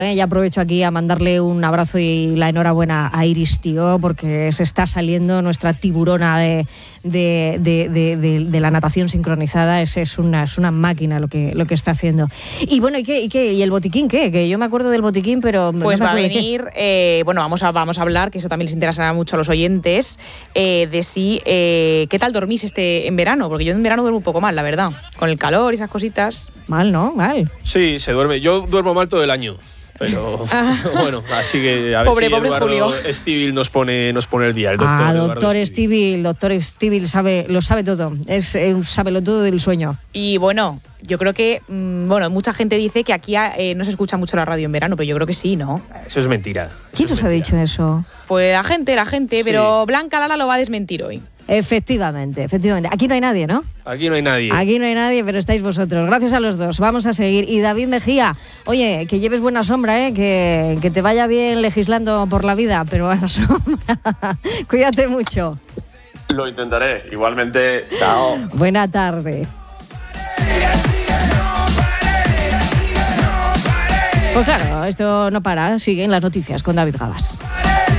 Ya aprovecho aquí a mandarle un abrazo y la enhorabuena a Iris, tío, porque se está saliendo nuestra tiburona de la natación sincronizada. Es una máquina lo que está haciendo. Y bueno, ¿y qué? ¿Y el botiquín qué? Que yo me acuerdo del botiquín, pero pues no va a venir, vamos a hablar, que eso también les interesará mucho a los oyentes, de si qué tal dormís en verano, porque yo en verano duermo un poco mal, la verdad, con el calor y esas cositas. Mal, ¿no? Mal. Sí, se duerme. Yo duermo mal todo el año. Pero bueno, así que a ver si Eduardo Estíbil nos pone el día. El doctor Estíbil lo sabe todo. Es un sabelotodo del sueño. Y bueno, yo creo que mucha gente dice que aquí no se escucha mucho la radio en verano, pero yo creo que sí, ¿no? Eso es mentira. ¿Quién nos ha dicho eso? Pues la gente, sí. Pero Blanca Lala lo va a desmentir hoy. Efectivamente. Aquí no hay nadie, ¿no? Aquí no hay nadie, pero estáis vosotros. Gracias a los dos. Vamos a seguir. Y David Mejía, oye, que lleves buena sombra, que te vaya bien legislando por la vida, pero a la sombra. Cuídate mucho. Lo intentaré. Igualmente, chao. Buena tarde. Pues claro, esto no para. Siguen las noticias con David Gabas.